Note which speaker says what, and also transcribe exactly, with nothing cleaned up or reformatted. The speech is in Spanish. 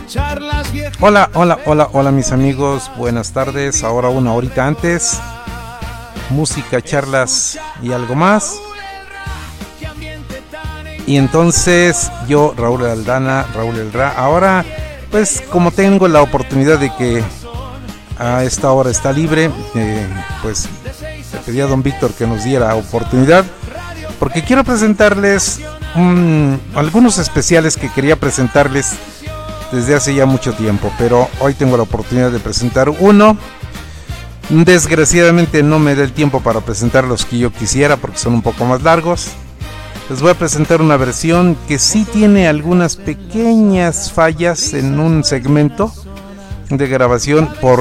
Speaker 1: Hola, hola, hola, hola mis amigos, buenas tardes. Ahora una horita antes, música, charlas y algo más. Y entonces yo, Raúl Aldana, Raúl El Ra, ahora pues como tengo la oportunidad de que a esta hora está libre, eh, pues le pedí a don Víctor que nos diera oportunidad, porque quiero presentarles um, algunos especiales que quería presentarles desde hace ya mucho tiempo, pero hoy tengo la oportunidad de presentar uno. Desgraciadamente no me da el tiempo para presentar los que yo quisiera porque son un poco más largos. Les voy a presentar una versión que sí tiene algunas pequeñas fallas en un segmento de grabación, por